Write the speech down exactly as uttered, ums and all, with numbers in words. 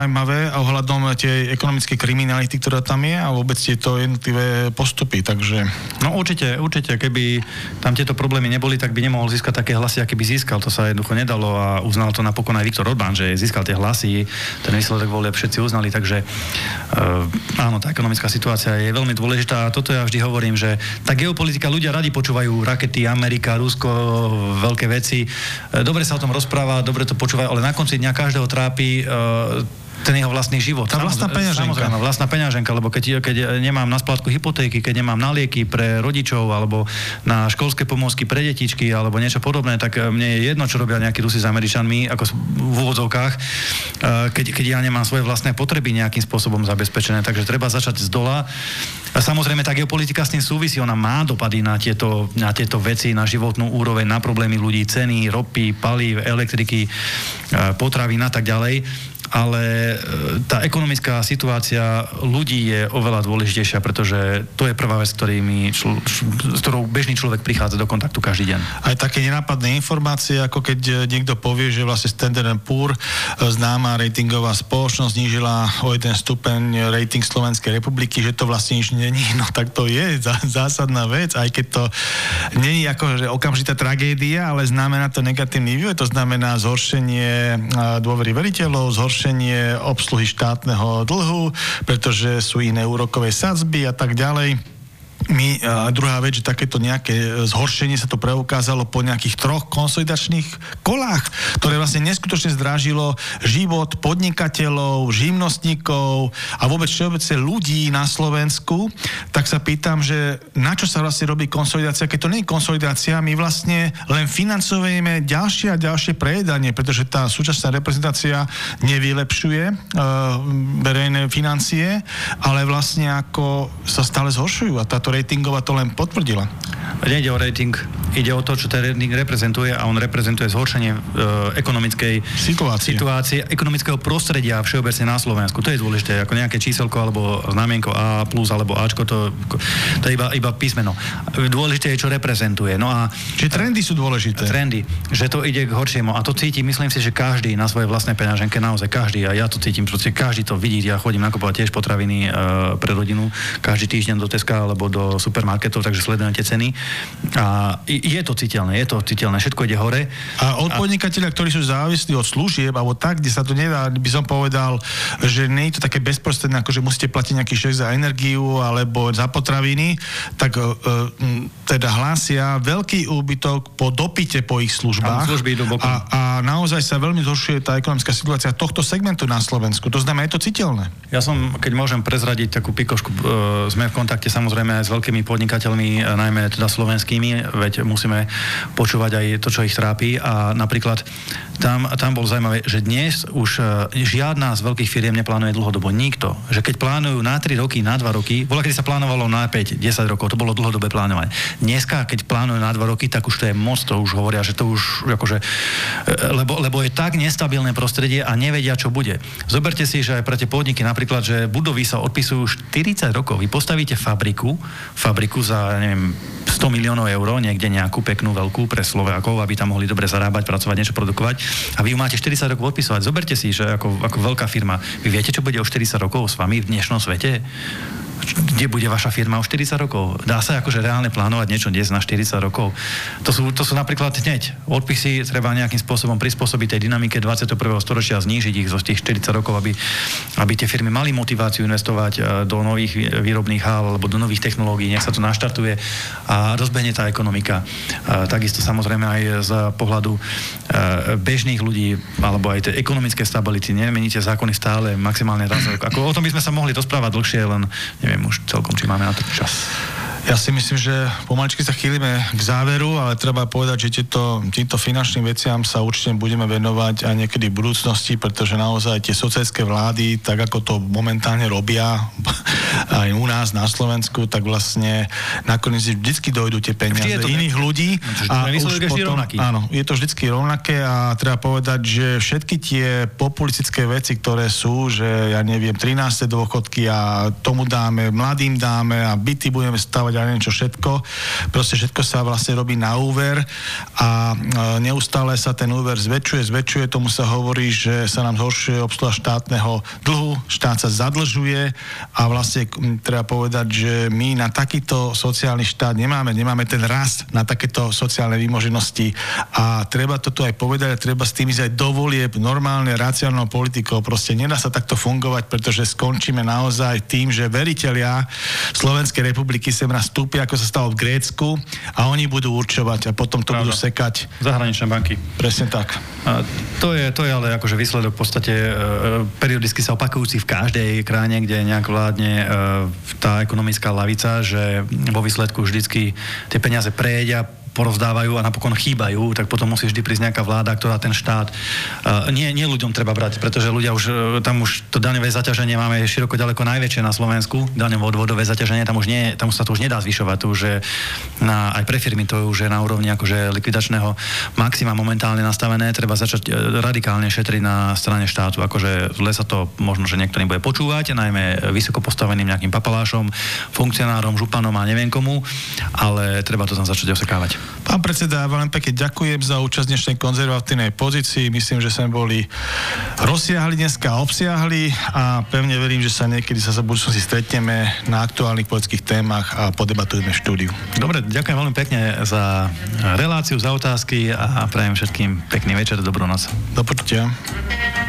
zaujímavé ohľadom tej ekonomickej kriminality, ktorá tam je a vôbec tieto jednotlivé postupy, takže... No určite, určite, keby tam tieto problémy neboli, tak by nemohol získať také hlasy, aké by získal. To sa jednoducho nedalo a uznal to napokon aj Viktor Orbán, že získal tie hlasy, ten výsledok volieb všetci uznali, takže uh, áno, tá ekonomická situácia je veľmi dôležitá a toto ja vždy hovorím, že tá geopolitika, ľudia radi počúvajú rakety, Amerika, Rusko, veľké veci. Dobre sa o tom rozpráva, dobre to počúvajú, ale na konci dňa každého trápi uh, ten jeho vlastný život. Tá vlastná peňaženka. Samozrejme, vlastná peňaženka, lebo keď, keď nemám na splátku hypotéky, keď nemám na lieky pre rodičov, alebo na školské pomôcky pre detičky, alebo niečo podobné, tak mne je jedno, čo robia nejakí Rusi s Američanmi, ako v úvodzovkách, keď, keď ja nemám svoje vlastné potreby nejakým spôsobom zabezpečené. Takže treba začať z dola. A samozrejme, tá geopolitika s tým súvisí, ona má dopady na tieto, na tieto veci, na životnú úroveň, na problémy ľudí, ceny, ropy, palív, elektriky, potravín a tak ďalej. Ale tá ekonomická situácia ľudí je oveľa dôležitejšia, pretože to je prvá vec, ktorými čl- s ktorou bežný človek prichádza do kontaktu každý deň. Aj také nenápadné informácie, ako keď niekto povie, že vlastne Standard and Poor, známa ratingová spoločnosť, znížila o jeden stupeň rating Slovenskej republiky, že to vlastne nič není. No tak to je zásadná vec, aj keď to není ako že okamžitá tragédia, ale znamená to negatívny vývoj, to znamená zhoršenie dôvery veriteľov, zhoršenie obsluhy štátneho dlhu, pretože sú iné úrokové sadzby a tak ďalej. My, a druhá vec, že takéto nejaké zhoršenie sa to preukázalo po nejakých troch konsolidačných kolách, ktoré vlastne neskutočne zdrážilo život podnikateľov, živnostníkov a vôbec všeobecne ľudí na Slovensku, tak sa pýtam, že na čo sa vlastne robí konsolidácia, keď to nie je konsolidácia, my vlastne len financujeme ďalšie a ďalšie prejedanie, pretože tá súčasná reprezentácia nevylepšuje e, verejné financie, ale vlastne ako sa stále zhoršujú a táto ratingová to len potvrdila. Nejde o rating, ide o to, čo ten rating reprezentuje a on reprezentuje zhoršenie e, ekonomickej situácie. situácie, ekonomického prostredia všeobecne na Slovensku. To je dôležité, ako nejaké číselko alebo znamienko A plus alebo Ačko, to, to je iba, iba písmeno. Dôležité je, čo reprezentuje. No a čiže trendy sú dôležité. Trendy, že to ide k horšiemu a to cíti, myslím si, že každý na svojej vlastnej peňaženke, naozaj každý, a ja to cítim, proste každý to vidí, ja chodím nakupovať tiež potraviny e, pre rodinu, každý týždeň do Teska alebo do supermarketov, takže sledujem tie ceny. A je to citeľné, je to citeľné, všetko ide hore. A od podnikateľa, ktorí sú závislí od služieb, alebo tak, kde sa to nedá, by som povedal, že nie je to také bezprostredné, ako že musíte platiť nejaký šek za energiu alebo za potraviny, tak e, teda hlásia veľký úbytok po dopite po ich službách. A, a naozaj sa veľmi zhoršuje tá ekonomická situácia tohto segmentu na Slovensku. To znamená, je to citeľné. Ja som, keď môžem prezradiť takú pikošku, e, sme v kontakte samozrejme aj s veľkými podnikateľmi, najmä teda slovenskými, veď musíme počúvať aj to, čo ich trápi a napríklad tam, tam bol zaujímavé, že dnes už žiadna z veľkých firiem neplánuje dlhodobo, nikto. Že keď plánujú na tri roky, na dva roky, bola kedy sa plánovalo na päť, desať rokov, to bolo dlhodobé plánovanie. Dneska, keď plánujú na dva roky, tak už to je moc, to už hovoria, že to už akože, lebo, lebo je tak nestabilné prostredie a nevedia, čo bude. Zoberte si, že aj pre tie podniky napríklad, že budovy sa odpisujú štyridsať rokov. Vy postavíte fabriku, fabriku za, neviem, sto miliónov eur, niekde nejakú peknú veľkú pre Slovákov, aby tam mohli dobre zarábať, pracovať, niečo produkovať. A vy ju máte štyridsať rokov odpisovať. Zoberte si, že ako, ako veľká firma, vy viete, čo bude o štyridsať rokov s vami v dnešnom svete? Kde bude vaša firma o štyridsať rokov? Dá sa akože reálne plánovať niečo dnes na štyridsať rokov? To sú, to sú napríklad hneď. Odpisy treba nejakým spôsobom prispôsobiť tej dynamike dvadsiateho prvého storočia, znížiť ich zo tých štyridsať rokov, aby, aby tie firmy mali motiváciu investovať do nových výrobných hál alebo do nových technológií, nech sa to naštartuje a rozbehne tá ekonomika. A takisto samozrejme aj z pohľadu bežných ľudí alebo aj tej ekonomické stability. Nemeníte zákony stále maximálne raz. Ako, o tom by sme sa mohli rozprávať dlhšie, len neviem už celkom, či máme na to čas. Ja si myslím, že pomaličky sa chýlime k záveru, ale treba povedať, že tieto, týmto finančným veciam sa určite budeme venovať aj niekedy v budúcnosti, pretože naozaj tie sociálske vlády, tak ako to momentálne robia aj u nás na Slovensku, tak vlastne nakoniec vždycky dojdú tie peniaze to iných ne... ľudí. A už potom, áno, je to vždycky rovnaké a treba povedať, že všetky tie populistické veci, ktoré sú, že ja neviem, trináste dôchodky a tomu dáme, mladým dáme a byty budeme stavať zvyšovať a neviem čo všetko. Proste všetko sa vlastne robí na úver a neustále sa ten úver zväčšuje, zväčšuje, tomu sa hovorí, že sa nám zhoršuje obsluha štátneho dlhu, štát sa zadlžuje a vlastne treba povedať, že my na takýto sociálny štát nemáme, nemáme ten rast na takéto sociálne výmoženosti a treba to tu aj povedať a treba s tým ísť aj do volieb normálne, racionálnou politikou. Proste nedá sa takto fungovať, pretože skončíme naozaj tým, že veritelia Slovenskej republiky sem raz vstúpia, ako sa stalo v Grécku a oni budú určovať a potom to Pravda. budú sekať. Zahraničné banky. Presne tak. A to je, to je ale akože výsledok v podstate e, periodicky sa opakujúci v každej krajine, kde nejak vládne e, tá ekonomická lavica, že vo výsledku vždycky tie peniaze prejedia, porozdávajú a napokon chýbajú, tak potom musí vždy prísť nejaká vláda, ktorá ten štát uh, nie, nie ľuďom treba brať, pretože ľudia už, tam už to daňové zaťaženie máme široko ďaleko najväčšie na Slovensku, daňové odvodové zaťaženie, tam už nie, tam už sa to už nedá zvyšovať, to už je na, aj pre firmy to už je na úrovni akože likvidačného maxima momentálne nastavené, treba začať radikálne šetriť na strane štátu, akože zle sa to možno, že niekto nebude počúvať, najmä vysoko postaveným nejakým papalášom, funkcionárom, županom a neviem komu, ale treba to tam začať osekávať. Pán predseda, veľmi pekne ďakujem za účasť dnešnej konzervatívnej pozícii. Myslím, že sme boli rozsiahli dneska, obsiahli a pevne verím, že sa niekedy sa za budúcnosti stretneme na aktuálnych politických témach a podebatujeme v štúdiu. Dobre, ďakujem veľmi pekne za reláciu, za otázky a prajem všetkým pekný večer, dobrú noc. Do počutia.